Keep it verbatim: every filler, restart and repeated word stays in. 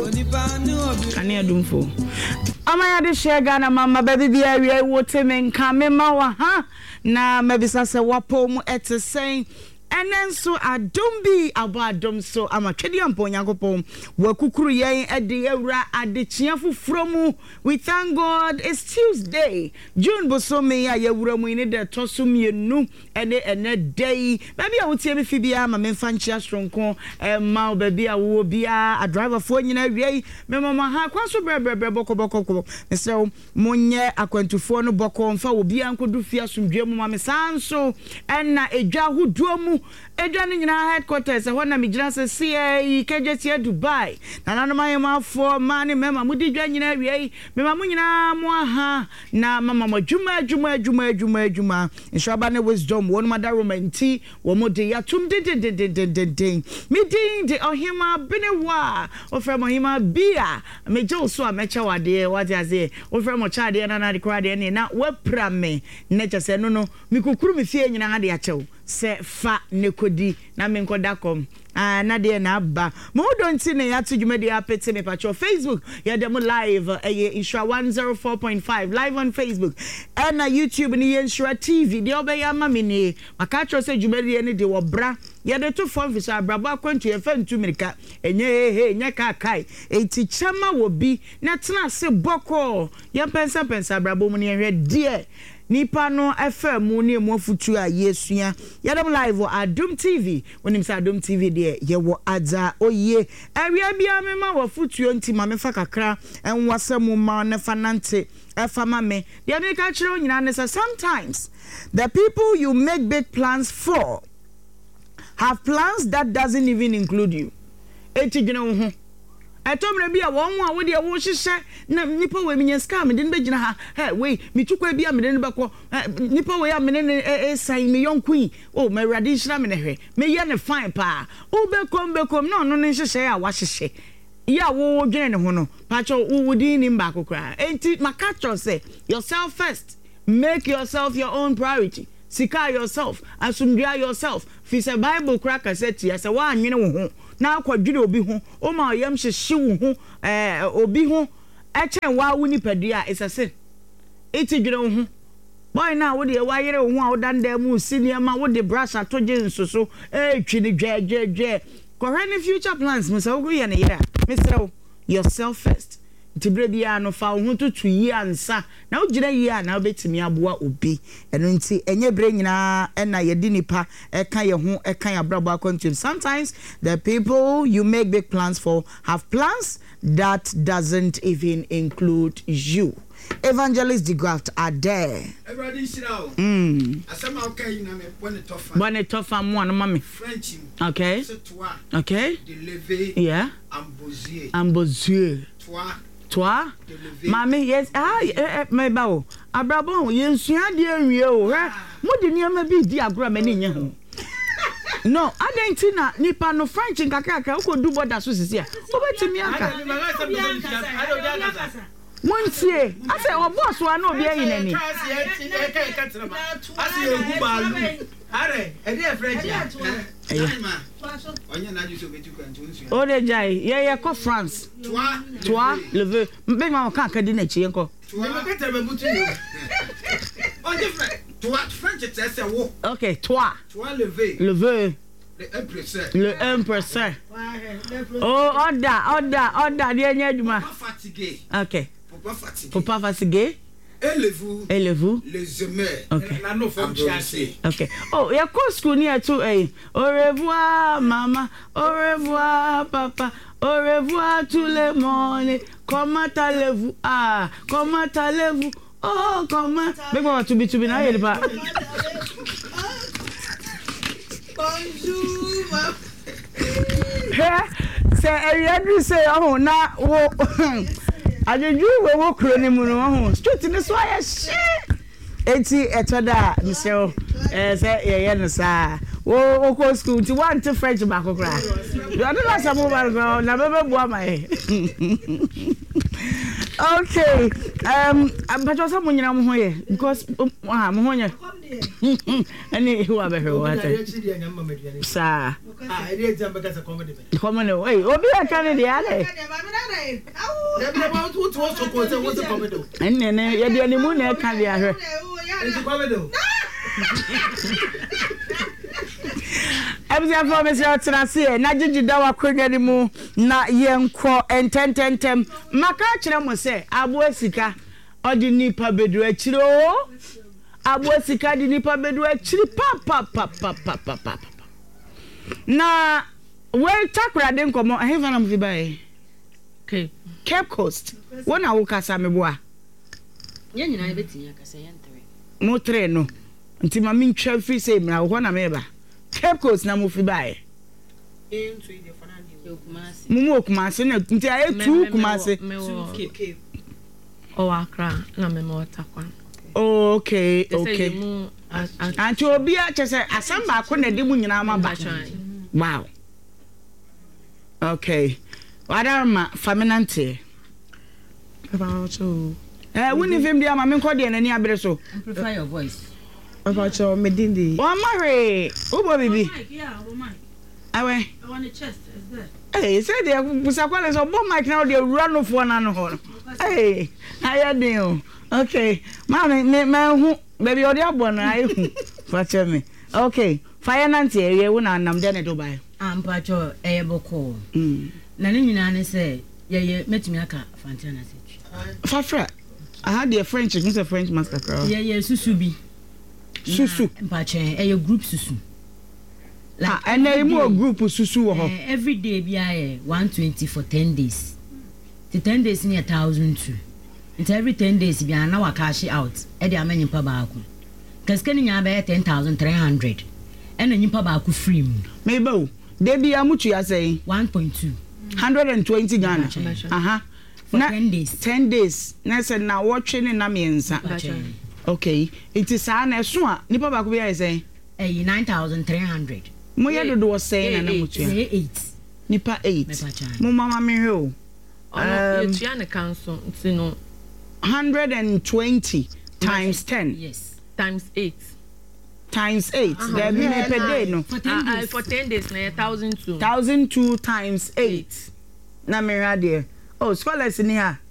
Kani adumfo. Amaya de share Ghana mama baby bi awie wote me nka me ma wa ha na mabisa se wapo mu ete sen enen so adom bi abo adom so amatwede ampo nyankopon wakukuru yen ede ewura adechia foforo mu. We thank God it's Tuesday June bosomi ya yewura mu ni de tosum yenu ene ene day baby a wotie me fibia ma me fanchi asronko e ma baby a wo bia a driver fo nyina wie me mama ha kwaso brebre boko boko boko me se monye akwantufo no boko mfa wo bia nkodu fia sumdwe mu ma me sanso enna edwa hoduo mu edwa ni nyina headquarters e hona me gina se C A kejetia Dubai na nanu mayema fo mani mema mudi dwa nyina wie mema mu nyina mu aha na mama madwuma adwuma adwuma adwuma adwuma inshaba ne wisdom won mada romanti wo mode ya tum de de de de de de me din de ohima benewa ofra mohima bia me je so a mecha wade wade aze ofra mo cha de na na de kra de ne na wapra me ne chese no no me kokuru me fie nyina ha de achew se fa nekodi na me nkoda kom ah na de na ba mo don ti ne ya tudwuma de apete me pacho Facebook ya dem live eh Insura one oh four point five live on Facebook and na YouTube ni Insura T V de obeya ma me ni maka tro se dwuma de ne de wo bra ya de to form visa brabo akwantu e fa ntu mirika enye he he nya ka kai enti chama wo bi na tena se boko ya pensa pensa brabo mu ne hwe de nipa no F M mu ne mu afutu a yesua yadam live Adom T V wonim sa Adom T V de ye wo adza oye awia bia me ma wo futu nti ma me fa kakra enwasam ma ne fanante efa ma me de me ka kire onyina ne sometimes the people you make big plans for have plans that doesn't even include you eti gina wo ho etomre bia won ho a wo de wo hihye na nipa we menye scam de ne begina ha hey we mitukwa bia me de ne beko nipa we ya me ne e sai me yonkui oh me rade hira me ne hwe me ye ne fine pa wo bekom bekom no no ne hihye ya wa hihye ya wo dwene ne ho no pa cho wo di ni mba kokra enti makacho say yourself first, make yourself your own priority. Sika yourself, asumdua yourself. Fi se Bible cracker set ya se wa anwene wo ho na akwadwire obi ho o ma oyam hyehye wo ho eh obi ho echen wa wo nipadua is a sin eti dwere wo ho boy na wo de wa yere wo ho a wo dan da mu senior ma wo de brush atoje nsoso eh twini dwe dwe dwe correct future plans me se wo ye ne yere misra yourself first tibre bia no fa wo tutu yi ansa na wo gina yi a na obetimi aboa obi eno nti enye bre nyina ena yedi nipa eka ye ho eka ya brabo akontum. Sometimes the people you make big plans for have plans that doesn't even include you. Evangelist Degraft are there. Everybody sit down. Mm. Asema okay na me bone tofa. Bone tofa mo na mami. French. Okay. Okay. De lever. Yeah. Ambozier. Ambozier. Toi. Toi, Mami, yes, ah, my bow. Abrabo, yensua de anwie o. Mo de niam bi di agro mani nye ho. No, adentina nipa no French nkakaka ukodu border so sisi a. Obetimi aka. Montie, ase oboss wa na obi ayi nani. Ase egu balu. Are, e dey French ya. Onye na ju so betu kwantu nsu. O de jai, ye ye ko France. Toi, toi, le be ma kan kan di na chi enko. Toi, me ka tebe butu yo. On different. Toi, French it say wo. Okay, toi. Toi lever. Lever. Le un pour cent. Le un pour cent. Oh, order, order, order di enye adwuma. Pas fatigué. Okay. Faut pas fatiguer. Faut pas fatiguer. Élevez-vous. Élevez-vous. Les aimeurs. Okay. La no forme chasser. Okay. Oh, ya ko school ni atu eh. Au revoir maman, au revoir papa, au revoir tout le monde. Comment allez-vous? Ah, comment allez-vous? Oh, comment? Make me to be to be na here ba. Bonjour. Hey, say every say oh na wo ajeju we wo kro ni mu no ho street ni so aye shit eti etoda miseo eh say ye ye no sa wo wo ko school ti want to French ba kokra you don't know some over go na bebe bua mai. Okay, um but just some nyina mo ho ye because ah mo ho nya ani who abehe what sa Ah, I didn't jump because of comedy. Come on away. Obi a kan de ale. What was to cause what's a comedy? And then ye de ni mu na kan de ahwe. It's a comedy. Ebia for me say otina se na gigi da wa kwanya ni mu na ye nko entententem maka kire mo se abo asika odi nipa bedu akire o abo asika di nipa bedu akire pa pa pa pa pa pa pa na we takra de nkomo ahefa na mfi bae okay Cape Coast wona wo kasa meboa ye nyina e betinya kasa ye ntere mo tre no nti ma min twa free say mra wo na meba Cape Coast na mo fi bae into the fanani Kumasi mumu Kumasi na nti aye tu Kumasi Cape Cape o Accra na me mo takwa okay okay anti obi a chese asamba ko na de mu nyina ma ba wow okay wadarma faminante about you eh woni fem dia ma me ko de nani abere so amplify your voice about your medindi o mare ubo bibi yeah obo mic awe I want a chest is there eh say de busa kwale so bo mic na de wura no fo na no ho eh aya de o okay ma me me hu baby odi abo na ai hu fache me okay finance area wo na nam de ne do bai ampacho eyeboko mm na ne nyina ne se ye ye metumi aka fantana se fafra I had a French, it's a French master crowd. Yeah, yeah, susu bi. Susu. Mpache, eh your group susu. Like ah, and then more group susu ho. Uh, every day be I one twenty for ten days. The ten days near one thousand two. Until every ten days be na wa cash out. E dey amany pa ba aku. Kaskani nya be ten thousand three hundred. E na nyimpa ba aku free mu. Mebo, dey be amutu ya say one point two. one hundred twenty Ghana. Uh-huh. For na, ten days. ten days. Na say na watch ni na miensa. Okay. It is an so a nipa ba ko be say eh nine thousand three hundred. Mo ye do do say na na mutu. Say eight. Nipa eight. Mo mama me hwe o. Um, you try to cancel, you know, one hundred twenty times ten. Yes. Times eight. Times eight. Uh-huh. There be me per day no. For ten days. Uh, for ten days, na thousand two. Thousand two times eight. Na me radio. Oh, scholars in here.